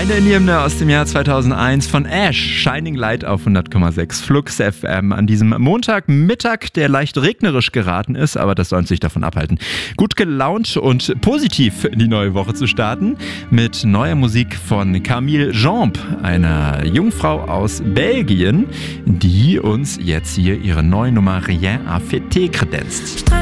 Eine Hymne aus dem Jahr 2001 von Ash, Shining Light auf 100,6 Flux FM an diesem Montagmittag, der leicht regnerisch geraten ist, aber das soll uns nicht davon abhalten, gut gelaunt und positiv in die neue Woche zu starten mit neuer Musik von Camille Jambe, einer Jungfrau aus Belgien, die uns jetzt hier ihre neue Nummer Rien à fêter kredenzt.